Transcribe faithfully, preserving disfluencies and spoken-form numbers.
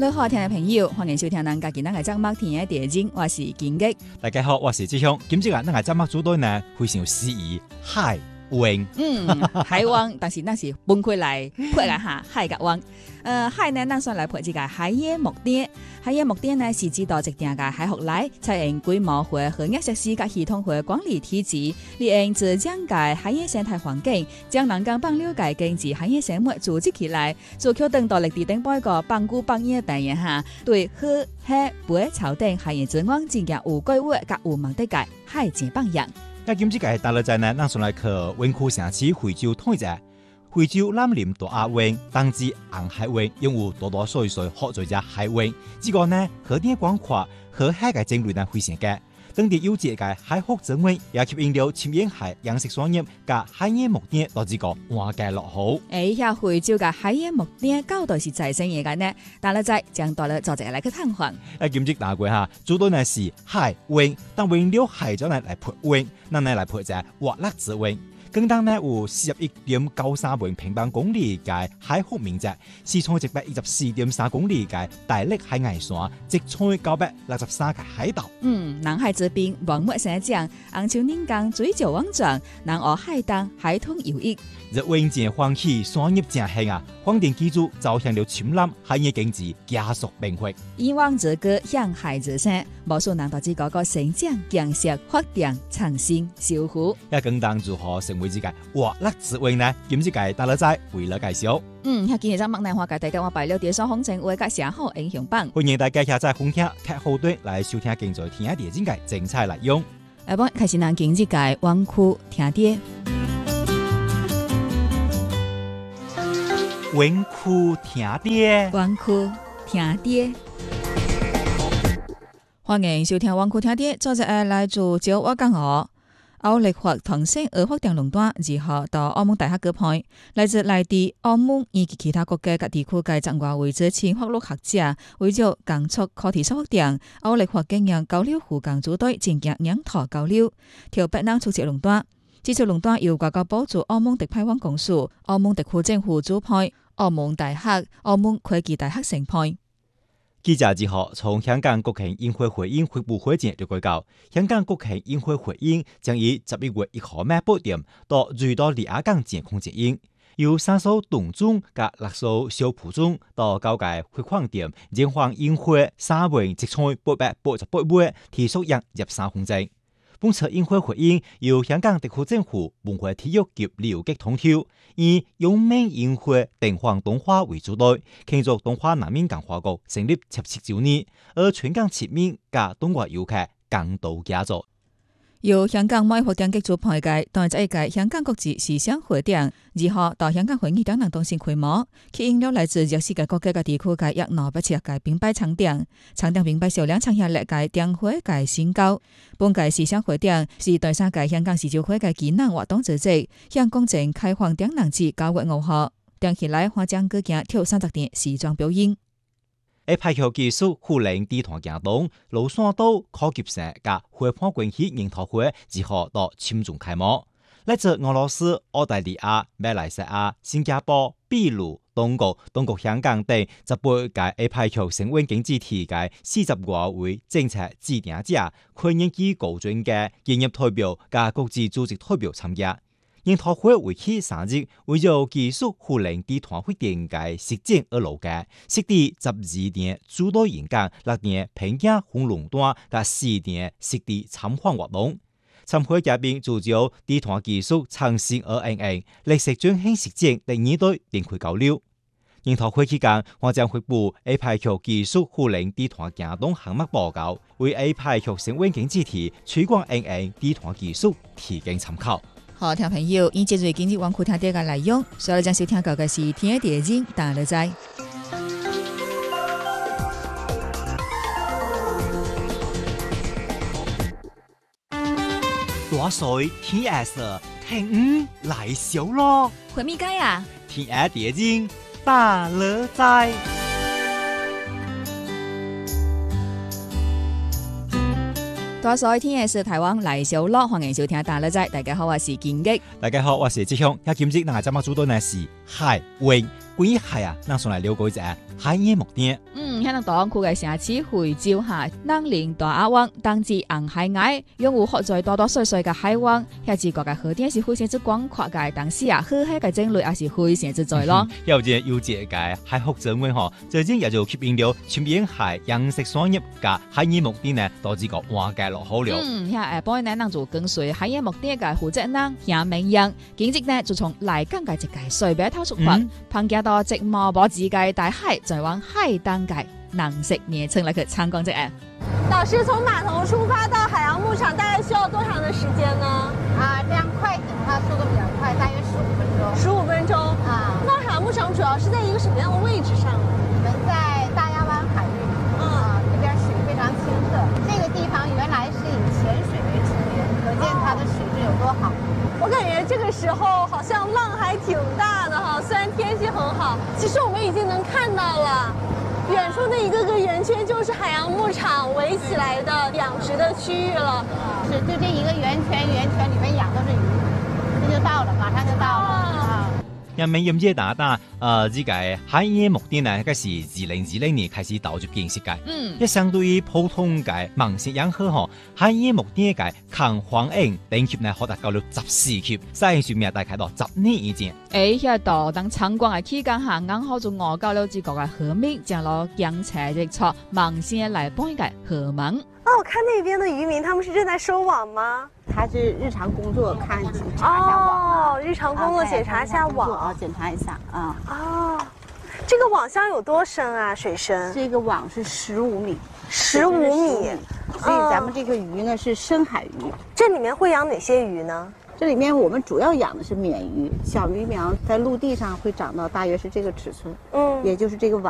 你好，聽嘅朋友，歡迎收聽咱家己咱嘅節目天嘅地景，我是金吉。 大家好，我是志雄。今朝啊，咱嘅節目組隊呢非常有詩意，海灣。 嗯，海灣，但是咱是分開來配來下海甲灣。呃，海呢，咱算來配一個海野木店。海野木店呢是指導一定嘅海學來，採用規模化商業設施甲系統化管理體制，利用自然界海野生態環境，將人工放了解經濟海野生物組織起來，做橋等到歷地頂半個放久放野大嘢下，對河海背潮等海洋資源進行有規劃甲有目的嘅海前放養。 那今次嘅大樂仔呢，咱上來去灣區城市惠州統一者。惠州南林大亞灣，當至紅海灣，擁有多多水水好做隻海灣。這個呢，河邊廣闊，河海嘅種類呢非常嘅。當地有節嘅海學資源，也吸引了深沿海養殖產業甲海野木店到這個活計落好。 誒，遐惠州嘅海野木店到底是在生嘢嘅呢？大樂仔將大樂做者來去探訪。 誒，今次大過哈，主要呢是海灣，但為了海咗呢來配灣，咱呢來配隻活力之灣。更當呢有四十一點九三萬平方公里嘅海河面積，是從一百一十四點三公里嘅大陸海岸線，直衝九百六十三個海島。嗯， 南海之濱萬物生長，紅樹林間水照網狀，南澳海東海豚游弋。 日穩健歡喜商業正興啊，環境基礎走向了侵染海野經濟加速變化。 以往之歌向海之聲，無數人導致嗰個成長、建設、發展、創新、修復。 也更當如何成為這個活力之灣呢？今次嘅大樂仔為了介紹。 嗯，遐今日咱麥內華介大家我擺了電商風情話甲社好英雄榜， 歡迎大家下載風聽劇後端來收聽現在天下電影嘅精彩內容。 下晡開始咱今日嘅灣區聽啲。 灣區聽啲， 灣區聽啲，歡迎收聽灣區聽啲。作者係來自招我港澳澳立法同聲兒福店壟斷二號到澳門大學舉辦，來自內地、澳門以及其他國家及地區嘅十外位知名法律學者，為咗工作課題所福店澳立法經驗交流互動組隊進行研討交流，調別人出席壟斷。這次壟斷由外交部駐澳門特派員公署、澳門特區政府主辦，澳門大學、澳門科技大學承辦。 記者之後從香港國慶宴會回應發布會前了解到，香港國慶宴會回應將於十一月一號晚八點到瑞多利亞港前空接應，由三艘東中及六艘小浦中到九界會況點前往宴會三萬一千八百八十八位提速人入山控制。本次宴會回應由香港特區政府文化體育及旅遊局統籌，以永明宴會定向動畫為主題，慶祝動畫南面港華國成立七十周年，而全港市民及動畫遊客共度佳作。 由香港文化電局主辦嘅第十一屆香港國際時尚會展，二號到香港會議展覽中心開幕，吸引了來自全世界各界嘅地區嘅約兩百七十個品牌參展，參展品牌銷量創下歷屆展會嘅新高。本屆時尚會展是第三屆香港時裝會嘅技能活動之一，向公眾開放展覽至九月五號，展起來花將舉行跳三十點時裝表演。 A 派球技術互聯地團行動，羅山島科技城及會破關係研討會之後到深圳開幕。來自俄羅斯、澳大利亞、馬來西亞、新加坡、秘魯、中國、中國香港等十八屆 A 派球成員經濟體嘅四十多位政策制定者，佢年紀高準嘅企業代表及國際組織代表參加。研討會為期三日，為咗技術互聯地團會展嘅實踐而落嘅，設地十二點主導演講，六點評價紅壟斷及四點實地參訪活動。參會嘉賓聚焦地團技術創新而應用，歷史轉型實踐第二代展開交流。研討會期間，我將發布 A 派球技術互聯地團行動項目報告，為 A 派球成員經濟體推廣應用地團技術提供參考。 好，聽朋友，以接住今日灣區聽啲嘅內容，所以將收聽到嘅是天嘅電影，大樂仔。 大水天黑色，聽五來小咯。 回咪街啊？ 天嘅電影，大樂仔。 大水天嘅是台灣來小樂，歡迎收聽大樂仔。大家好，我是金吉。 大家好，我是志雄。一今日我哋今日主導呢是海灣，關於海啊，咱上來了解一下海野木店。 嗯， 嗯，喺大灣區嘅城市惠州下，南寧大亞灣當至紅海外，擁有好在多多水水嘅海灣，遐自國嘅河點是非常之廣闊嘅，但是啊，河海嘅種類也是非常之多咯。 有隻有隻嘅海學者問嗬，最近也就吸引到全邊海養殖商業嘅海鹽目的呢，導致個挖界落好了。 嗯，遐下晡呢，咱就跟隨海鹽目的嘅負責人夏明陽，今日呢就從來港嘅一個水邊頭出發，攀加到直毛波子嘅大海，再往海當界南石野村來去參觀者。 老師，從碼頭出發到海洋牧場大概需要多長的時間呢？ 啊，這樣快艇的話速度比較快，大約十五分鐘。 十五分鐘啊。那海洋牧場主要是在一個什麼樣的位置上呢？ 我們在大亞灣海域，嗯、啊，這邊水非常清澈。這個地方原來是以潛水為出名，可見它的水質有多好。 我感覺這個時候好像浪還挺大的哈，雖然天氣很好，其實我們已經能看到了。遠處那一個個圓圈就是海洋牧場圍起來的養殖的區域了。 是，就這一個圓圈，圓圈裏面養都是魚，這就到了，馬上就到了。啊！ 人民飲者打打，呃，呢個海鹽目的呢，嗰是二零二零年開始導入建設嘅。嗯，一相對於普通嘅盲食養河嗬，海鹽目的嘅抗黃影等級呢，可達到了十四級，細數面大概到十年以前。 誒，喺度當參觀嘅期間下，啱好就我到了這個嘅河面，將落養車直坐盲線來搬嘅河門。 哦，我看那邊的漁民，他們是正在收網嗎？ 他是日常工作，看檢查一下網。 哦，日常工作檢查一下網， 啊，檢查一下啊。 哦，這個網箱有多深啊？水深？ 這個網是十五米， 十五米。 所以咱們這個魚呢是深海魚。 這裡面會養哪些魚呢？ 這裡面我們主要養的是鯰魚，小魚苗在陸地上會長到大約是這個尺寸，嗯，也就是這個網